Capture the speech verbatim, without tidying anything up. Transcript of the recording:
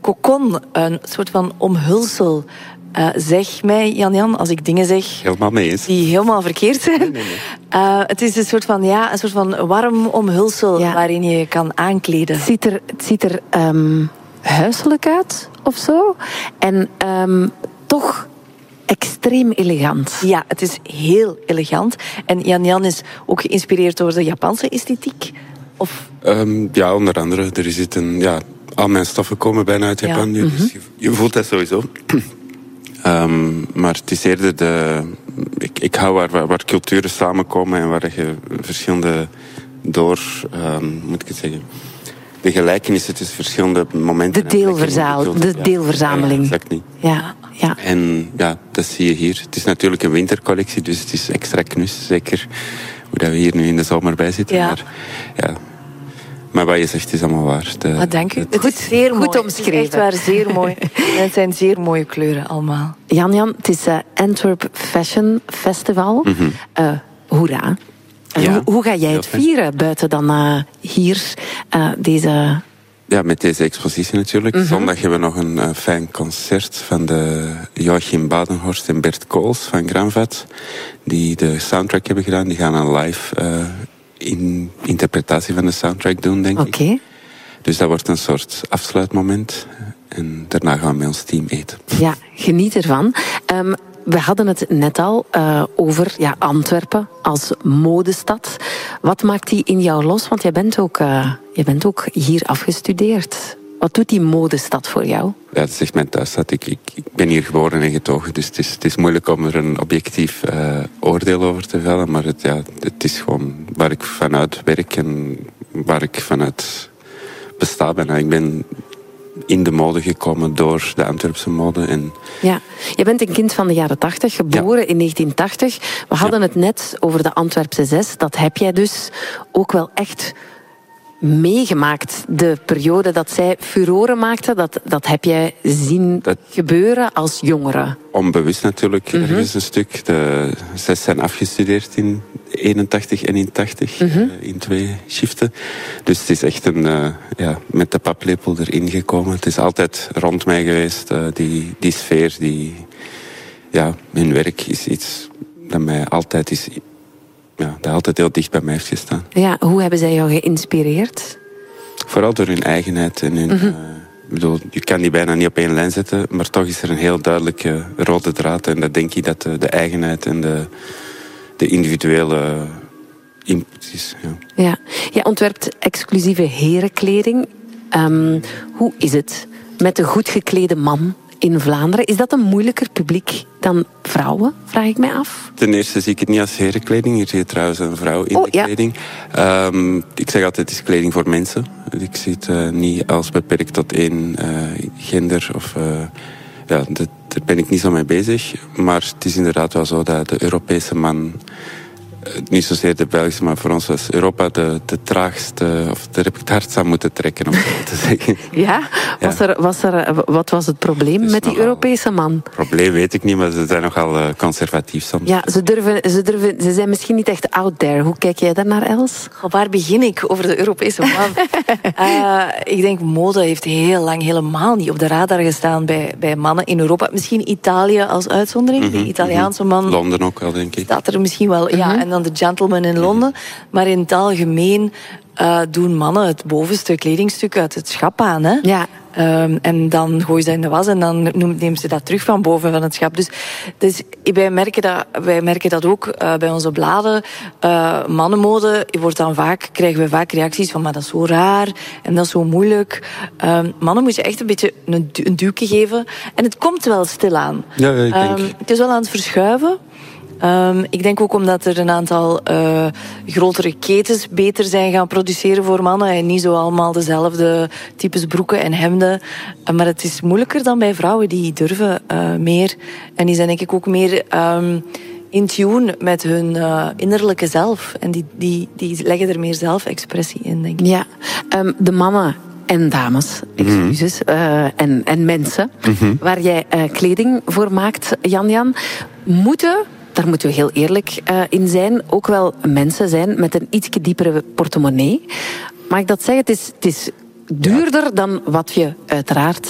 cocon, een soort van omhulsel. Uh, zeg mij, Jan-Jan, als ik dingen zeg helemaal mee eens. Die helemaal verkeerd zijn. Nee, nee, nee. Uh, het is een soort van, ja, een soort van warm omhulsel ja. waarin je je kan aankleden. Het ziet er, het ziet er um, huiselijk uit of zo. En um, toch extreem elegant. Ja, het is heel elegant. En Jan-Jan is ook geïnspireerd door de Japanse esthetiek? Of? Um, ja, onder andere. Er zit een, ja, al mijn stoffen komen bijna uit Japan ja. nu. Mm-hmm. Dus je, je voelt dat sowieso. Um, maar het is eerder de... Ik, ik hou waar, waar, waar culturen samenkomen en waar je verschillende door... Um, moet ik het zeggen? De gelijkenissen tussen verschillende momenten... De, deelverzaal, de ja. deelverzameling. Ja, exact niet. Ja, ja. En ja, dat zie je hier. Het is natuurlijk een wintercollectie, dus het is extra knus. Zeker hoe dat we hier nu in de zomer bij zitten. Ja. Maar, ja. Maar wat je zegt is allemaal waar. De, ah, dank u. Het, het is zeer goed mooi. omschreven. Het is echt waar, zeer mooi. Het zijn zeer mooie kleuren allemaal. Jan-Jan, het is uh, Antwerp Fashion Festival. Mm-hmm. Uh, hoera. Ja, hoe, hoe ga jij het vieren buiten dan uh, hier uh, deze... Ja, met deze expositie natuurlijk. Mm-hmm. Zondag hebben we nog een uh, fijn concert van de Joachim Badenhorst en Bert Kools van Granvat. Die de soundtrack hebben gedaan. Die gaan een live uh, in interpretatie van de soundtrack doen, denk okay. ik. Dus dat wordt een soort afsluitmoment. En daarna gaan we met ons team eten. Ja, geniet ervan. Um, we hadden het net al uh, over ja, Antwerpen als modestad. Wat maakt die in jou los? Want jij bent ook, uh, jij bent ook hier afgestudeerd. Wat doet die modestad voor jou? Ja, dat is echt mijn thuisstad. Ik, ik, ik ben hier geboren en getogen, dus het is, het is moeilijk om er een objectief uh, oordeel over te vellen. Maar het, ja, het is gewoon waar ik vanuit werk en waar ik vanuit besta ben. Ik ben in de mode gekomen door de Antwerpse mode. En ja, je bent een kind van de jaren tachtig, geboren ja. in negentien tachtig. We hadden ja. het net over de Antwerpse zes. Dat heb jij dus ook wel echt meegemaakt. De periode dat zij furoren maakte, dat, dat heb jij zien dat gebeuren als jongere. Onbewust natuurlijk, mm-hmm. ergens een stuk. De zes zijn afgestudeerd in eenentachtig en in tachtig, mm-hmm. uh, in twee shiften. Dus het is echt een, uh, ja, met de paplepel erin gekomen. Het is altijd rond mij geweest, uh, die, die sfeer, die, ja, hun werk is iets dat mij altijd is... Ja, dat altijd heel dicht bij mij heeft gestaan. Ja, hoe hebben zij jou geïnspireerd? Vooral door hun eigenheid. En hun, mm-hmm. uh, ik bedoel, je kan die bijna niet op één lijn zetten, maar toch is er een heel duidelijke rode draad. En dat denk ik dat de, de eigenheid en de, de individuele input is. Ja. Ja. Je ontwerpt exclusieve herenkleding. Um, hoe is het met een goed geklede man in Vlaanderen? Is dat een moeilijker publiek dan vrouwen, vraag ik mij af? Ten eerste zie ik het niet als herenkleding. Hier zie je trouwens een vrouw in oh, de ja. kleding. Um, ik zeg altijd, het is kleding voor mensen. Ik zie het uh, niet als beperkt tot één uh, gender. Of, uh, ja, dat, daar ben ik niet zo mee bezig. Maar het is inderdaad wel zo dat de Europese man... Niet zozeer de Belgische, maar voor ons was Europa de, de traagste, of de het hardst zou moeten trekken, om zo te zeggen. Ja? Was ja. Er, was er, wat was het probleem dus met die Europese man? Probleem weet ik niet, maar ze zijn nogal uh, conservatief soms. Ja, ze, durven, ze, durven, ze zijn misschien niet echt out there. Hoe kijk jij daar naar, Els? Goh, waar begin ik over de Europese man? uh, ik denk, mode heeft heel lang helemaal niet op de radar gestaan bij, bij mannen in Europa. Misschien Italië als uitzondering, mm-hmm, die Italiaanse man. Londen ook wel, denk ik. Staat er misschien wel, mm-hmm. ja. En dan de gentleman in Londen. Maar in het algemeen uh, doen mannen het bovenste kledingstuk uit het schap aan. Hè? Ja. Um, en dan gooien ze dat in de was en dan nemen ze dat terug van boven van het schap. Dus, dus wij, merken dat, wij merken dat ook uh, bij onze bladen. Uh, mannenmode wordt dan vaak, krijgen we vaak reacties van maar dat is zo raar en dat is zo moeilijk. Um, mannen moet je echt een beetje een, du- een duwtje geven. En het komt wel stilaan. Ja, ik denk. Um, het is wel aan het verschuiven. Um, ik denk ook omdat er een aantal uh, grotere ketens beter zijn gaan produceren voor mannen en niet zo allemaal dezelfde types broeken en hemden. Uh, maar het is moeilijker dan bij vrouwen, die durven uh, meer. En die zijn denk ik ook meer um, in tune met hun uh, innerlijke zelf. En die, die, die leggen er meer zelfexpressie in, denk ik. Ja, um, de mannen en dames, excuses, mm-hmm. uh, en, en mensen, mm-hmm. waar jij uh, kleding voor maakt, Jan-Jan, moeten... Daar moeten we heel eerlijk uh, in zijn. Ook wel mensen zijn met een ietsje diepere portemonnee. Mag ik dat zeggen? Het is, het is duurder dan wat je uiteraard